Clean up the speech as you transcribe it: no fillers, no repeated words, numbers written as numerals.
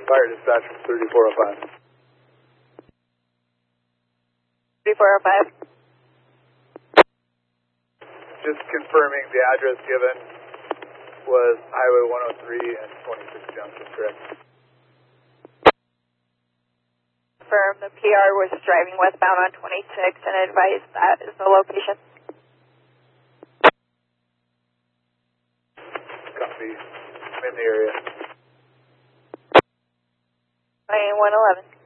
Fire dispatch from 3405. 3405. Just confirming the address given was Highway 103 and 26 Junction, correct? Confirm the PR was driving westbound on 26 and advised that is the location. Copy. I'm in the area. Lane 111.